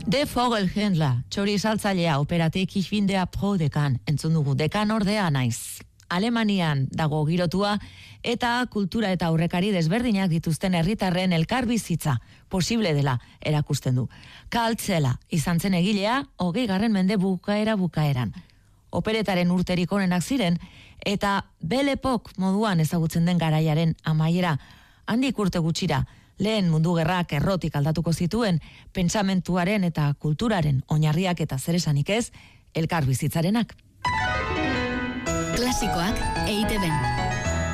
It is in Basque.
De Vogelhändler, txori saltzailea operatik ifindea pro dekan, entzun dugu, dekan ordea naiz. Alemanian dago girotua eta kultura eta aurrekari desberdinak dituzten herritarren elkarbizitza posible dela erakusten du. Kaltzela izan zen egilea 20. mende bukaeran. Operetaren urterik onenak ziren eta Belle Époque moduan ezagutzen den garaiaren amaiera handik urte gutxira. Lehen mundu gerrak errotik aldatuko zituen pentsamentuaren eta kulturaren oinarriak eta zeresanik ez elkarbizitzarenak. Klasikoak EITB.